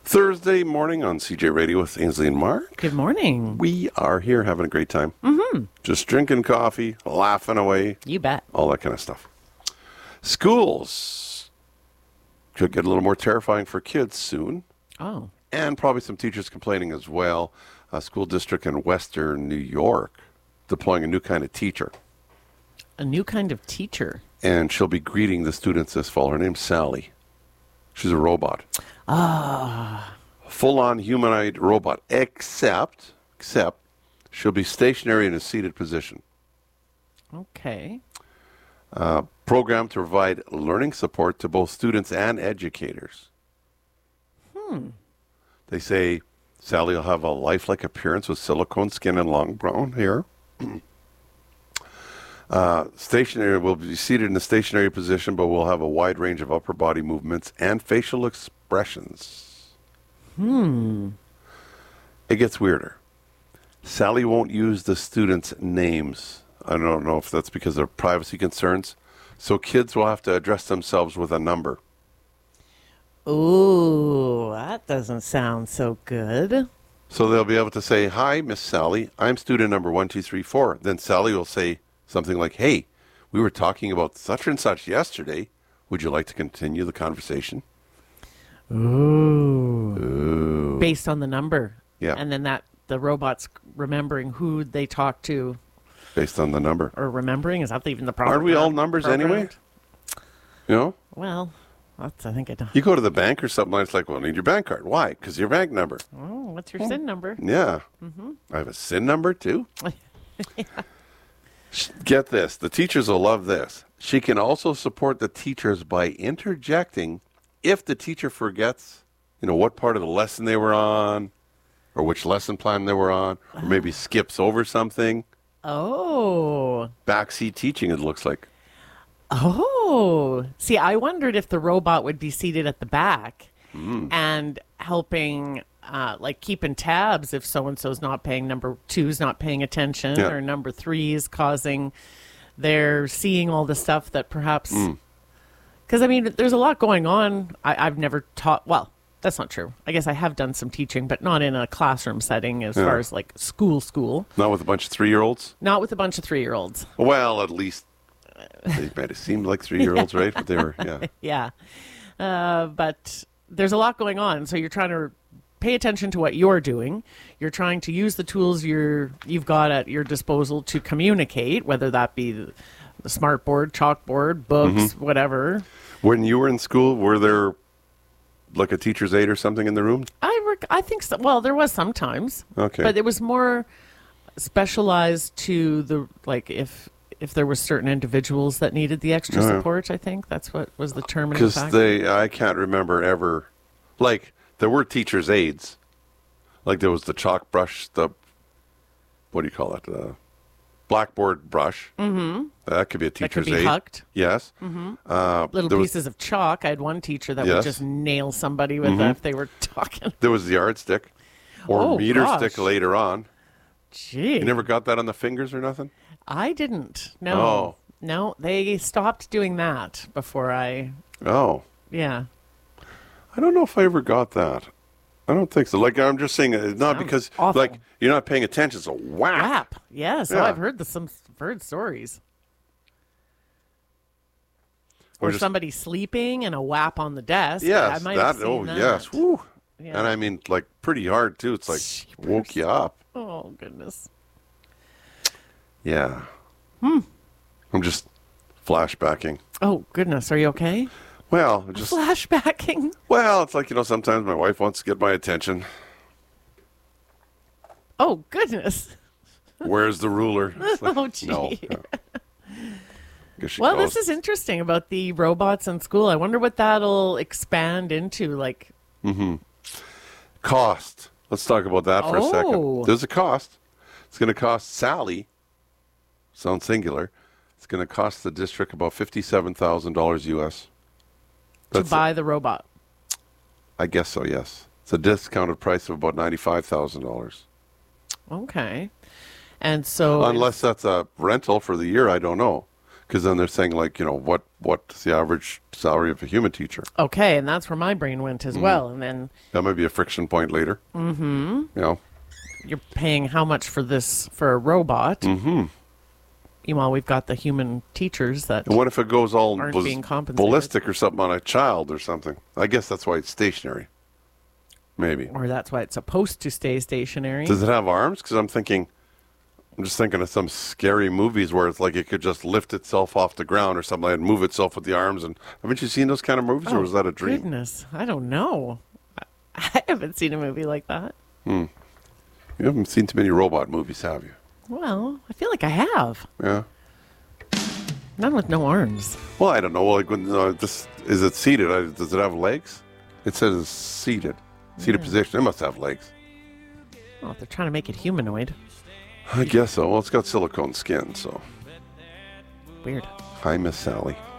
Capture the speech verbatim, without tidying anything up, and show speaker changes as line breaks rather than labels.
Thursday morning on C J Radio with Ainsley and Mark.
Good morning.
We are here having a great time.
Mm-hmm.
Just drinking coffee, laughing away.
You bet.
All that kind of stuff. Schools could get a little more terrifying for kids soon.
Oh.
And probably some teachers complaining as well. A school district in Western New York deploying a new kind of teacher.
A new kind of teacher.
And she'll be greeting the students this fall. Her name's Sally. She's a robot.
Ah.
Full-on humanoid robot, except, except she'll be stationary in a seated position.
Okay.
Uh, programmed to provide learning support to both students and educators.
Hmm.
They say Sally will have a lifelike appearance with silicone skin and long brown hair. Uh, stationary will be seated in a stationary position, but will have a wide range of upper body movements and facial expressions.
Hmm.
It gets weirder. Sally won't use the students' names. I don't know if that's because of privacy concerns. So kids will have to address themselves with a number.
Ooh, that doesn't sound so good.
So they'll be able to say, "Hi, Miss Sally. I'm student number one, two, three, four." Then Sally will say something like, "Hey, we were talking about such and such yesterday. Would you like to continue the conversation?"
Ooh.
Ooh.
Based on the number.
Yeah.
And then that the robot's remembering who they talked to.
Based on the number.
Or remembering? Is that even the problem?
Aren't we all numbers anyway? You know?
Well, that's, I think it.
You go to the bank or something, it's like, well, I need your bank card. Why? Because your bank number.
Oh, what's your S I N number?
Yeah.
Mm-hmm.
I have a S I N number, too?
Yeah.
Get this. The teachers will love this. She can also support the teachers by interjecting if the teacher forgets, you know, what part of the lesson they were on or which lesson plan they were on, or maybe skips over something.
Oh.
Backseat teaching, it looks like.
Oh. See, I wondered if the robot would be seated at the back
Mm.
and helping, uh, like keeping tabs if so-and-so's not paying, number two's not paying attention,
Yeah.
or number three is causing, they're seeing all the stuff that perhaps, because,
Mm.
I mean, there's a lot going on. I, I've never taught, well, that's not true. I guess I have done some teaching, but not in a classroom setting as
Yeah.
far as like school school.
Not with a bunch of three-year-olds?
Not with a bunch of three-year-olds.
Well, at least they might have seemed like three-year-olds, right? But they were, yeah.
Yeah. Uh, but there's a lot going on. So you're trying to pay attention to what you're doing. You're trying to use the tools you're, you've got at your disposal to communicate, whether that be the, the smart board, chalkboard, books,
Mm-hmm.
whatever.
When you were in school, were there like a teacher's aide or something in the room?
I, rec- I think so. Well, there was sometimes.
Okay.
But it was more specialized to the, like, if if there were certain individuals that needed the extra
Oh, yeah.
support, I think that's what was the term.
Because they, I can't remember ever, like, there were teacher's aides. Like, there was the chalk brush, the, what do you call it? The blackboard brush. Mm-hmm. That could be a
That
teacher's
could be
aide.
hucked.
Yes. Mm-hmm. Uh,
Little
there was-
pieces of chalk. I had one teacher that would
Yes.
just nail somebody with that if they were talking.
There was the yardstick or
Oh,
meter
gosh.
stick later on.
Gee.
You never got that on the fingers or nothing?
I didn't. No.
Oh.
No, they stopped doing that before I,
Oh.
yeah.
I don't know if I ever got that. I don't think so. Like, I'm just saying, uh, not
Sounds
because,
awful.
like, you're not paying attention. It's a whap.
Whap. Yes. Oh,
Yeah.
I've heard the, some heard stories.
Or
Or
just-
somebody sleeping and a whap on the desk. I
Yes,
might
that,
have seen
oh,
that.
yes. Woo.
Yeah.
And I mean, like, pretty hard, too. It's like,
Jeepers.
woke you up.
Oh, goodness.
Yeah. I'm just flashbacking.
Oh, goodness. Are you okay?
Well, just,
Flashbacking.
well, it's like, you know, sometimes my wife wants to get my attention.
Oh, goodness.
Where's the ruler? It's like,
Oh, gee.
No. no. Guess she
Well,
goes,
this is interesting about the robots in school. I wonder what that'll expand into. Like,
cost. Let's talk about that for a
Oh.
second. There's a cost. It's going to cost Sally, sounds singular, it's going to cost the district about fifty-seven thousand dollars U S.
to
That's
buy the robot.
I guess so, yes. It's a discounted price of about ninety-five thousand dollars.
Okay. And so,
Unless that's a rental for the year, I don't know. Because then they're saying, like, you know, what what's the average salary of a human teacher?
Okay, and that's where my brain went as well. And then
That might be a friction point later. Mm-hmm. You know,
you're paying how much for this for a robot? Mm-hmm. Meanwhile, we've got the human teachers that
and what if it goes all
aren't
bal-
being compensated.
ballistic or something on a child or something? I guess that's why it's stationary. Maybe.
Or that's why it's supposed to stay stationary.
Does it have arms? Because I'm thinking, I'm just thinking of some scary movies where it's like it could just lift itself off the ground or something and move itself with the arms. And haven't you seen those kind of movies, or was that a dream?
Goodness, I don't know. I haven't seen a movie like that.
You haven't seen too many robot movies, have you?
Well, I feel like I have.
Yeah.
None with no arms.
Well, I don't know. Like, when uh, this is it seated? Uh, Does it have legs? It says it's seated, seated position. It must have legs.
Well, they're trying to make it humanoid.
I guess so. Well, it's got silicone skin, so.
Weird.
Hi, Miss Sally.